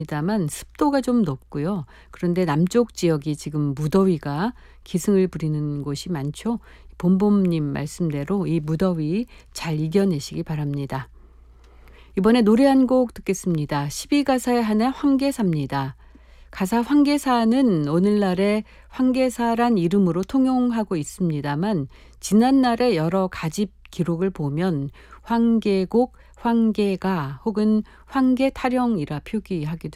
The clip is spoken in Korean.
다만 습도가 좀 높고요. 그런데 남쪽 지역이 지금 무더위가 기승을 부리는 곳이 많죠. 봄봄님 말씀대로 이 무더위 잘 이겨내시기 바랍니다. 이번에 노래 한 곡 듣겠습니다. 12가사의 하나 황계사입니다. 가사 황계사는 오늘날의 황계사란 이름으로 통용하고 있습니다만 지난날의 여러 가집 기록을 보면 황계곡, 황계가 혹은 황계타령이라 표기하기도